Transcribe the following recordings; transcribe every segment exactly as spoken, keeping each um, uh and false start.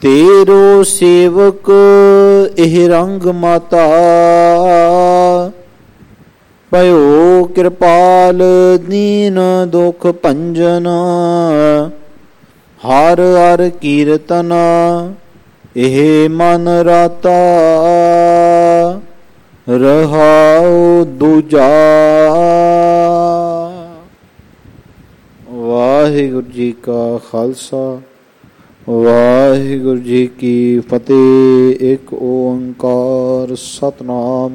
ਤੇਰੋ ਸੇਵਕ ਇਹ ਰੰਗ ਮਾਤਾ, ਭਇਓ ਕਿਰਪਾਲ ਦੀਨ ਦੁਖ ਭੰਜਨ। ਹਰ ਹਰ ਕੀਰਤਨ ਇਹ ਮਨ ਰਾਤਾ, ਰਹਾਉ ਦੂਜਾ। ਵਾਹਿਗੁਰੂ ਜੀ ਕਾ ਖਾਲਸਾ, ਵਾਹਿਗੁਰੂ ਜੀ ਕੀ ਫਤਿਹ। ਇੱਕ ਓੰਕਾਰ ਸਤਿਨਾਮ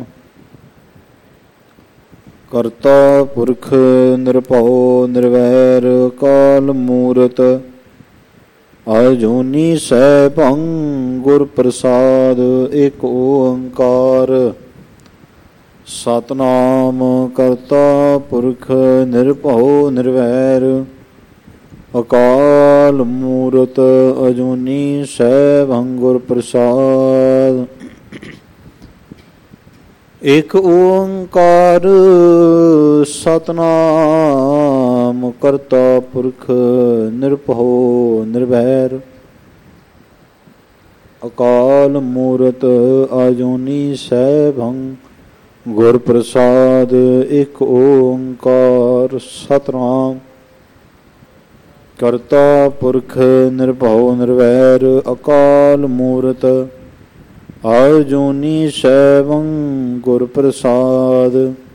ਕਰਤਾ ਪੁਰਖ ਨਿਰਭਉ ਨਿਰਵੈਰ ਅਕਾਲ ਮੂਰਤ, ਅਜੂਨੀ ਸੈਭੰ ਗੁਰ ਪ੍ਰਸਾਦ। ਇੱਕ ਓੰਕਾਰ ਸਤਿਨਾਮ ਕਰਤਾ ਪੁਰਖ ਨਿਰਭਉ ਨਿਰਵੈਰ ਅਕਾਲ ਮੂਰਤ, ਅਜੂਨੀ ਸੈਭੰ ਗੁਰ ਪ੍ਰਸਾਦ। ਇੱਕ ਓੰਕਾਰ ਸਤਿਨਾਮ ਕਰਤਾ ਪੁਰਖ ਨਿਰਭਉ ਨਿਰਵੈਰ ਅਕਾਲ ਮੂਰਤ, ਅਜੂਨੀ ਸੈਭੰ ਗੁਰ ਪ੍ਰਸਾਦ। ਇੱਕ ਓੰਕਾਰ ਸਤਿਨਾਮ ਕਰਤਾ ਪੁਰਖ ਨਿਰਭਉ ਨਿਰਵੈਰ ਅਕਾਲ ਮੂਰਤ, ਅਜੂਨੀ ਸੈਭੰ ਗੁਰ ਪ੍ਰਸਾਦ।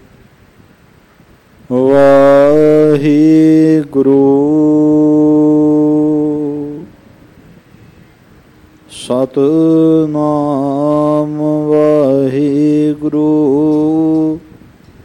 ਵਾਹਿਗੁਰੂ ਸਤਿ